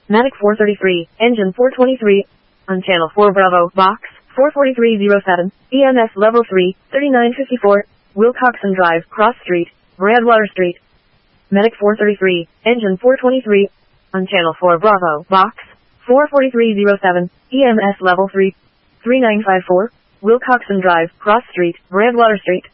Medic 433, engine 423, on channel 4 Bravo, box 44307, EMS level 3, 3954, Wilcoxon Drive, Cross Street, Bradwater Street. Medic 433, engine 423, on channel 4 Bravo, box 44307, EMS level 3, 3954, Wilcoxon Drive, Cross Street, Bradwater Street.